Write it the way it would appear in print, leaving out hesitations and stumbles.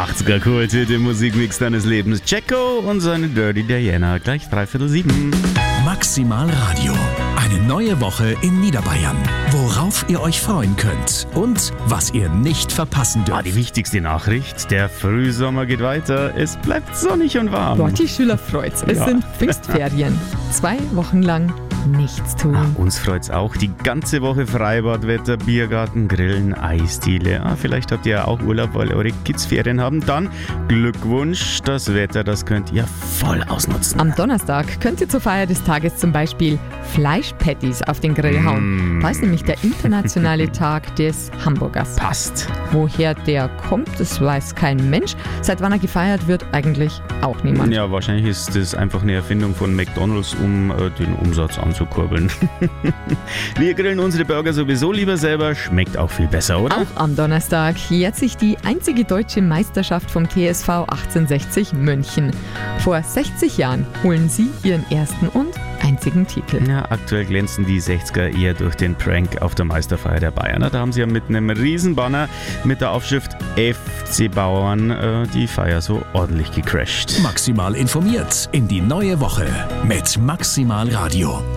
80er-Kult im Musikmix deines Lebens. Jacko und seine Dirty Diana, gleich 6:45. Maximal Radio. Eine neue Woche in Niederbayern. Worauf ihr euch freuen könnt und was ihr nicht verpassen dürft. Die wichtigste Nachricht, der Frühsommer geht weiter. Es bleibt sonnig und warm. Boah, die Schüler freut's. Es sind Pfingstferien. 2 Wochen lang nichts tun. Uns freut's auch. Die ganze Woche Freibadwetter, Biergarten, Grillen, Eisdiele. Vielleicht habt ihr ja auch Urlaub, weil eure Kids Ferien haben. Dann Glückwunsch, das Wetter, das könnt ihr voll ausnutzen. Am Donnerstag könnt ihr zur Feier des Tages zum Beispiel Fleischpatties auf den Grill hauen. Da ist nämlich der internationale Tag des Hamburgers. Passt. Woher der kommt, das weiß kein Mensch. Seit wann er gefeiert wird, eigentlich auch niemand. Ja, wahrscheinlich ist das einfach eine Erfindung von McDonald's, um den Umsatz anzukurbeln. Wir grillen unsere Burger sowieso lieber selber. Schmeckt auch viel besser, oder? Auch am Donnerstag jährt sich die einzige deutsche Meisterschaft vom TSV 1860 München. Vor 60 Jahren holen sie ihren ersten und einzigen Titel. Ja, aktuell glänzen die 60er eher durch den Prank auf der Meisterfeier der Bayern. Da haben sie ja mit einem Riesenbanner mit der Aufschrift FC Bauern die Feier so ordentlich gecrasht. Maximal informiert in die neue Woche mit Maximal Radio.